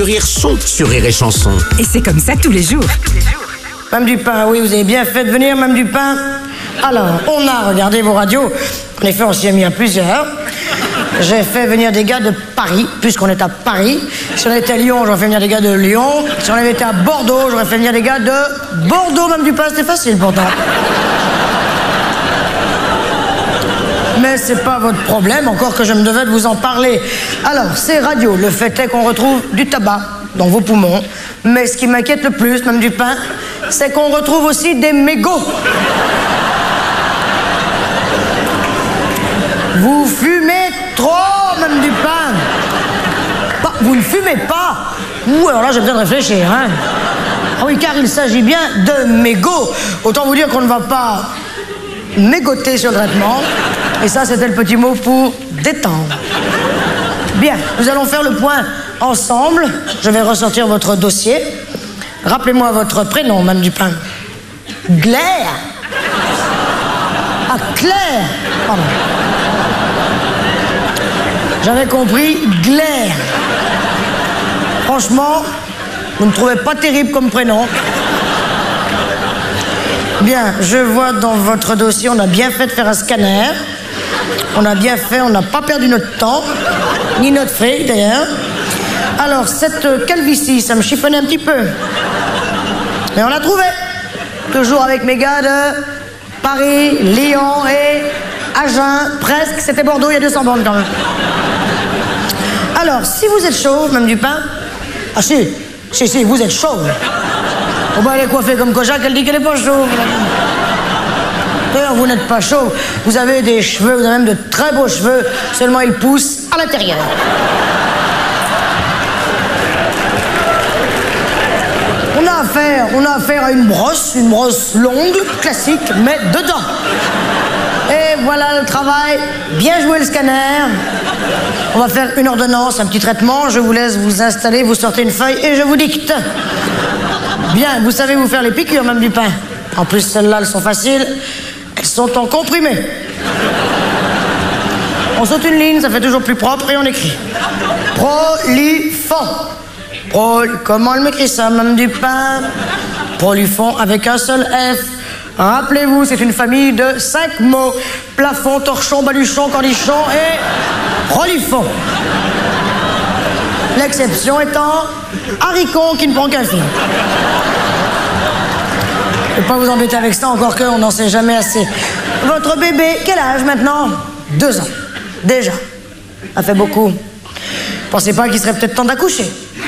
Rire son sur Rire et Chanson. Et c'est comme ça tous les jours. Mme Dupin, oui, vous avez bien fait de venir, Mme Dupin. Alors, on a regardé vos radios. En effet, on s'y est mis à plusieurs. J'ai fait venir des gars de Paris, puisqu'on est à Paris. Si on était à Lyon, j'aurais fait venir des gars de Lyon. Si on avait été à Bordeaux, j'aurais fait venir des gars de Bordeaux, Mme Dupin. C'était facile, pourtant. Mais c'est pas votre problème, encore que je me devais de vous en parler. Alors, ces radios, le fait est qu'on retrouve du tabac dans vos poumons. Mais ce qui m'inquiète le plus, Mme Dupin, c'est qu'on retrouve aussi des mégots. Vous fumez trop, Mme Dupin. Bah, vous ne fumez pas. Ouh, alors là, j'ai besoin de réfléchir, hein. Ah oui, car il s'agit bien de mégots. Autant vous dire qu'on ne va pas mégoter sur le traitement. Et ça, c'était le petit mot pour détendre. Bien, nous allons faire le point ensemble. Je vais ressortir votre dossier. Rappelez-moi votre prénom, Mme Dupin. Claire. Ah, Claire. Pardon. J'avais compris Claire. Franchement, vous ne trouvez pas terrible comme prénom. Bien, je vois dans votre dossier, on a bien fait de faire un scanner. On a bien fait, on n'a pas perdu notre temps, ni notre fric d'ailleurs. Alors, cette calvitie, ça me chiffonnait un petit peu. Mais on l'a trouvé. Toujours avec mes gars de Paris, Lyon et Agen. Presque, c'était Bordeaux, il y a 200 bornes quand même. Alors, si vous êtes chauve, Mme Dupin... Ah si, vous êtes chauve. On va aller coiffer comme Kojak, elle dit qu'elle n'est pas chauve. D'ailleurs, vous n'êtes pas chauve. Vous avez des cheveux, vous avez même de très beaux cheveux, seulement ils poussent à l'intérieur. On a affaire à une brosse longue, classique, mais dedans. Et voilà le travail. Bien joué le scanner. On va faire une ordonnance, un petit traitement. Je vous laisse vous installer, vous sortez une feuille et je vous dicte. Bien, vous savez vous faire les piqûres, Mme Dupin. En plus, celles-là, elles sont faciles. Elles sont en comprimé. On saute une ligne, ça fait toujours plus propre et on écrit. Prolifon. Comment elle m'écrit ça, Mme Dupin? Prolifon avec un seul F. Rappelez-vous, c'est une famille de 5 mots. Plafond, torchon, baluchon, cornichon et prolifon. L'exception étant haricot qui ne prend qu'un fil. Je ne vais pas vous embêter avec ça, encore qu'on n'en sait jamais assez. Votre bébé, quel âge maintenant? 2 ans. Déjà. Ça fait beaucoup. Pensez pas qu'il serait peut-être temps d'accoucher?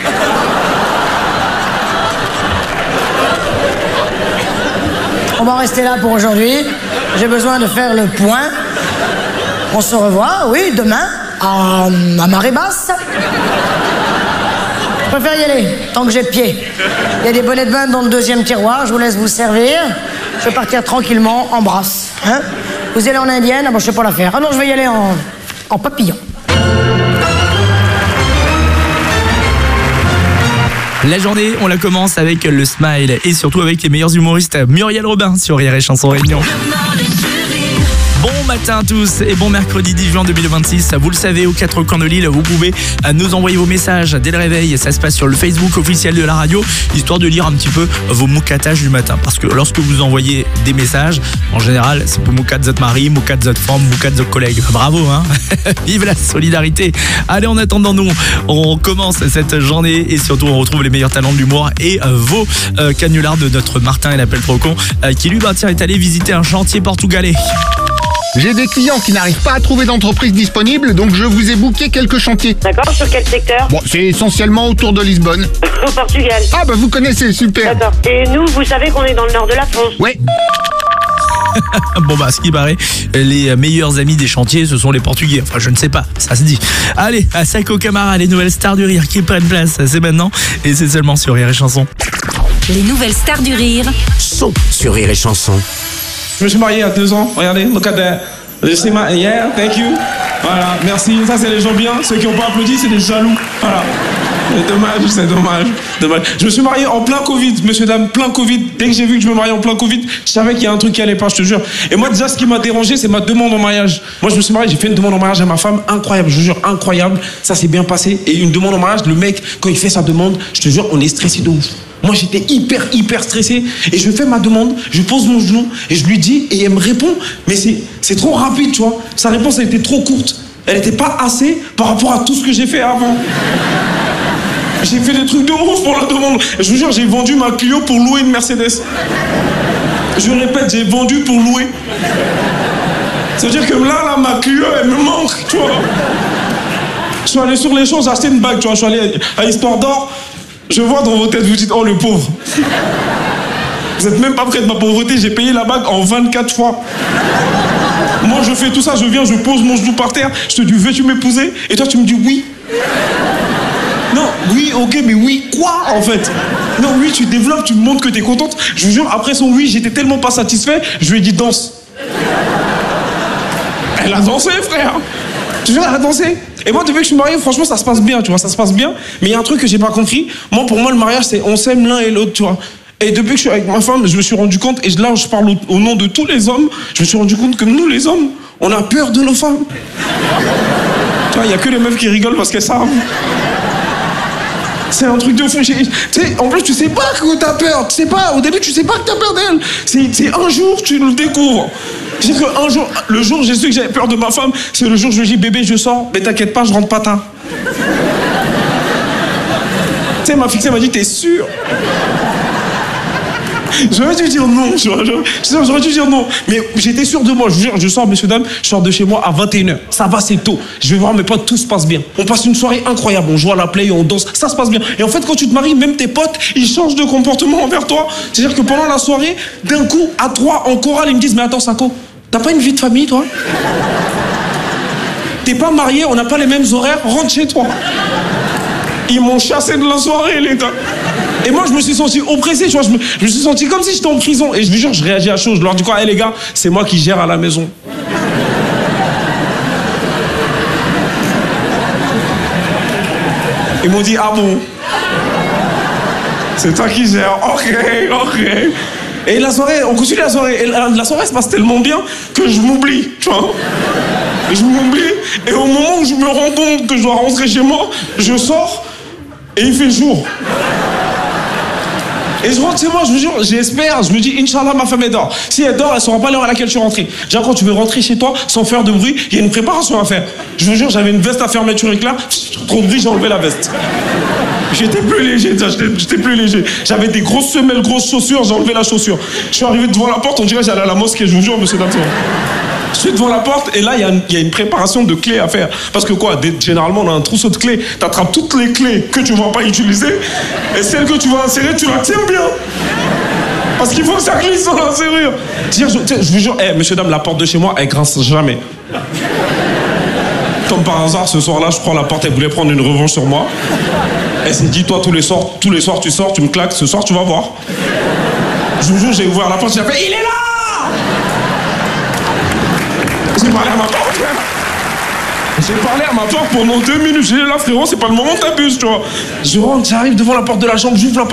On va en rester là pour aujourd'hui. J'ai besoin de faire le point. On se revoit, oui, demain, à marée basse. Je préfère y aller, tant que j'ai pied. Il y a des bonnets de bain dans le 2e tiroir, je vous laisse vous servir. Je vais partir tranquillement en brasse. Hein? Vous y allez en indienne? Ah bon, je sais pas la faire. Ah non, je vais y aller en papillon. La journée, on la commence avec le smile et surtout avec les meilleurs humoristes. Muriel Robin sur Rire et Chanson Réunion. Bon matin à tous et bon mercredi 10 juin 2026. Vous le savez, aux 4 coins de l'île, vous pouvez nous envoyer vos messages dès le réveil. Ça se passe sur le Facebook officiel de la radio, histoire de lire un petit peu vos moucatages du matin. Parce que lorsque vous envoyez des messages, en général, c'est pour moukat zot mari, moukat zot femme, moukat zot collègue. Bravo, hein. Vive la solidarité. Allez, en attendant, nous, on commence cette journée et surtout, on retrouve les meilleurs talents de l'humour et vos canulars de notre Martin et l'appel trop con qui, lui, est allé visiter un chantier portugais. J'ai des clients qui n'arrivent pas à trouver d'entreprise disponible, donc je vous ai booké quelques chantiers. D'accord, sur quel secteur? Bon, c'est essentiellement autour de Lisbonne. Au Portugal. Ah bah vous connaissez, super. D'accord. Et nous, vous savez qu'on est dans le nord de la France. Ouais. Bon bah, ce qui paraît, les meilleurs amis des chantiers, ce sont les Portugais. Enfin, je ne sais pas, ça se dit. Allez, à Sako Camara, les nouvelles stars du rire qui prennent place, c'est maintenant et c'est seulement sur Rire et Chanson. Les nouvelles stars du rire Son sur Rire et Chanson. Je me suis marié il y a 2 ans. Regardez, look at that. C'est ma... Yeah, thank you. Voilà, merci. Ça, c'est les gens bien. Ceux qui n'ont pas applaudi, c'est des jaloux. Voilà. C'est dommage. Je me suis marié en plein Covid, monsieur, dame, plein Covid. Dès que j'ai vu que je me mariais en plein Covid, je savais qu'il y a un truc qui allait pas, je te jure. Et moi, déjà, ce qui m'a dérangé, c'est ma demande en mariage. Moi, je me suis marié, j'ai fait une demande en mariage à ma femme, incroyable, je te jure, incroyable. Ça s'est bien passé. Et une demande en mariage, le mec, quand il fait sa demande, je te jure, on est stressé de ouf. Moi, j'étais hyper stressé. Et je fais ma demande, je pose mon genou, et je lui dis, et elle me répond, mais c'est trop rapide, tu vois. Sa réponse, elle était trop courte. Elle n'était pas assez par rapport à tout ce que j'ai fait avant. J'ai fait des trucs de ouf pour la demande. Je vous jure, j'ai vendu ma Clio pour louer une Mercedes. Je répète, j'ai vendu pour louer. Ça veut dire que là, ma Clio, elle me manque, tu vois. Je suis allé sur les champs, j'ai acheté une bague, tu vois. Je suis allé à Histoire d'Or. Je vois dans vos têtes, vous dites, oh, le pauvre. Vous n'êtes même pas près de ma pauvreté, j'ai payé la bague en 24 fois. Moi, je fais tout ça, je viens, je pose mon genou par terre, je te dis, veux-tu m'épouser? Et toi, tu me dis oui. Non, oui, ok, mais oui, quoi, en fait? Non, oui, tu développes, tu me montres que t'es contente. Je vous jure, après son oui, j'étais tellement pas satisfait, je lui ai dit, danse. Elle a dansé, frère. Je te jure, elle a dansé. Et moi, depuis que je suis marié, franchement, ça se passe bien, tu vois, ça se passe bien. Mais il y a un truc que j'ai pas compris. Moi, pour moi, le mariage, c'est on s'aime l'un et l'autre, tu vois. Et depuis que je suis avec ma femme, je me suis rendu compte, et là, je parle au nom de tous les hommes, je me suis rendu compte que nous, les hommes, on a peur de nos femmes. Tu vois, il y a que les meufs qui rigolent parce qu'elles savent. C'est un truc de fou. Tu sais, en plus, tu sais pas que t'as peur. Tu sais pas, au début, tu sais pas que t'as peur d'elle. C'est un jour, tu le découvres. C'est-à-dire qu'un jour, le jour où j'ai su que j'avais peur de ma femme, c'est le jour où je lui ai dit, bébé, je sors, mais t'inquiète pas, je rentre pas tard. Tu sais, ma fixée m'a dit, t'es sûr? J'aurais dû dire non, j'aurais dû dire non. Mais j'étais sûr de moi, je vous jure, je sors, messieurs, dames, je sors de chez moi à 21h. Ça va, c'est tôt. Je vais voir mes potes, tout se passe bien. On passe une soirée incroyable, on joue à la play, on danse, ça se passe bien. Et en fait, quand tu te maries, même tes potes, ils changent de comportement envers toi. C'est-à-dire que pendant la soirée, d'un coup, à 3, en chorale, ils me disent, mais attends, Sako, t'as pas une vie de famille, toi? T'es pas marié, on n'a pas les mêmes horaires, rentre chez toi. Ils m'ont chassé de la soirée, les gars. Et moi, je me suis senti oppressé, tu vois. Je me suis senti comme si j'étais en prison. Et je vous jure, je réagis à chaud. Je leur dis quoi? Hey, les gars, c'est moi qui gère à la maison. Ils m'ont dit, ah bon? C'est toi qui gères. Ok. Et la soirée, on continue la soirée. Et la soirée se passe tellement bien que je m'oublie, tu vois. Je m'oublie. Et au moment où je me rends compte que je dois rentrer chez moi, je sors et il fait jour. Et je rentre chez moi, je vous jure, j'espère, je me dis, Inch'Allah, ma femme elle dort. Si elle dort, elle saura pas l'heure à laquelle je suis rentré. Déjà, quand tu veux rentrer chez toi, sans faire de bruit, il y a une préparation à faire. Je vous jure, j'avais une veste à fermeture éclair, trop de bruit, j'ai enlevé la veste. J'étais plus léger, j'étais plus léger. J'avais des grosses semelles, grosses chaussures, j'ai enlevé la chaussure. Je suis arrivé devant la porte, on dirait que j'allais à la mosquée, je vous jure, monsieur Damson. Je suis devant la porte et là, il y a une préparation de clés à faire. Parce que quoi, généralement, on a un trousseau de clés. Tu attrapes toutes les clés que tu ne vas pas utiliser et celles que tu vas insérer, tu la tiens bien. Parce qu'il faut que ça glisse dans la serrure. Je vous jure, monsieur, dame, la porte de chez moi, elle grince jamais. Comme par hasard, ce soir-là, je prends la porte, elle voulait prendre une revanche sur moi. Elle s'est dit, toi, tous les soirs, tu sors, tu me claques, ce soir, tu vas voir. Je vous jure, j'ai ouvert la porte, j'ai fait, il est là! J'ai parlé à ma porte, frère. J'ai parlé à ma porte pendant 2 minutes. J'ai dit là, frérot, c'est pas le moment de t'abuser, tu vois. Je rentre, j'arrive devant la porte de la chambre, j'ouvre la porte.